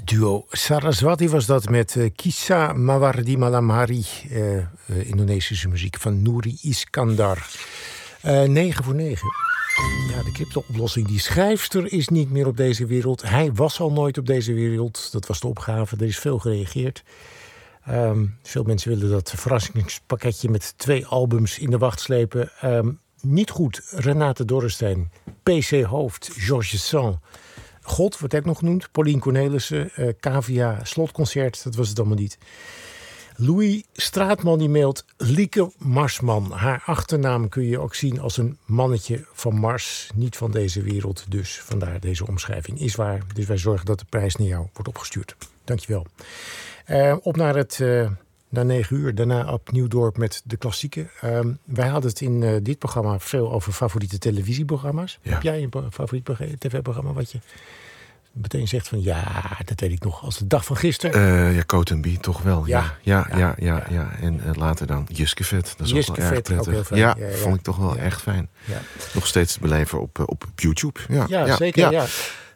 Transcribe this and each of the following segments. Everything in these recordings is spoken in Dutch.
Het duo Saraswati was dat met Kissa Mawardi Malam Hari. Indonesische muziek van Nouri Iskandar. 9 voor 9. Ja, de crypto-oplossing. Die schrijfster is niet meer op deze wereld. Hij was al nooit op deze wereld. Dat was de opgave. Er is veel gereageerd. Veel mensen willen dat verrassingspakketje met 2 albums in de wacht slepen. Niet goed. Renate Dorrestein, PC Hoofd, Georges Sand. God, wordt ook nog genoemd. Paulien Cornelissen, Cavia, Slotconcert. Dat was het allemaal niet. Louis Straatman die mailt Lieke Marsman. Haar achternaam kun je ook zien als een mannetje van Mars. Niet van deze wereld, dus vandaar deze omschrijving. Is waar, dus wij zorgen dat de prijs naar jou wordt opgestuurd. Dankjewel. Op naar 9 uur, daarna op Nieuwdorp met de klassieken. Wij hadden het in dit programma veel over favoriete televisieprogramma's. Ja. Heb jij een favoriet tv-programma wat je meteen zegt van ja, dat weet ik nog als de dag van gisteren? Ja, Cotenby toch wel. Ja. En later dan Juskevet. Dat is ook wel erg prettig. Ook heel fijn. Ja, vond ik toch wel echt fijn. Ja. Nog steeds te beleven op YouTube. Ja, zeker. Ja.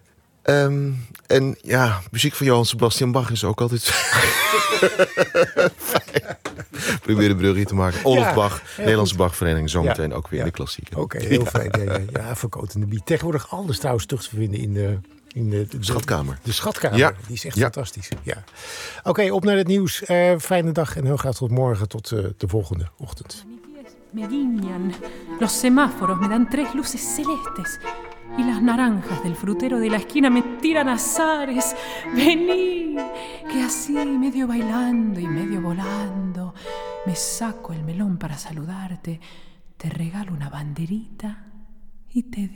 En ja, muziek van Johann Sebastian Bach is ook altijd fijn. Probeer de brug hier te maken. Olaf Bach, Nederlandse Bachvereniging, zometeen ook weer de klassieken. Oké, heel fijn. Ja, verkoten de biet. Tegenwoordig alles trouwens terug te vinden in de schatkamer. De schatkamer, die is echt fantastisch. Ja. Oké, op naar het nieuws. Fijne dag en heel graag tot morgen, tot de volgende ochtend. Me guiñan, los semáforos me dan 3 luces celestes y las naranjas del frutero de la esquina me tiran azares. Vení, que así medio bailando y medio volando me saco el melón para saludarte, te regalo una banderita y te